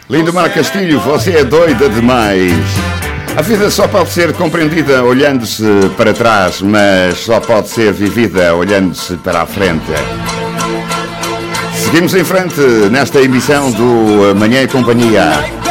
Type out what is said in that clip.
Lindomar Castilho, você é doida demais. A vida só pode ser compreendida olhando-se para trás, mas só pode ser vivida olhando-se para a frente. Seguimos em frente nesta emissão do Manhã e Companhia.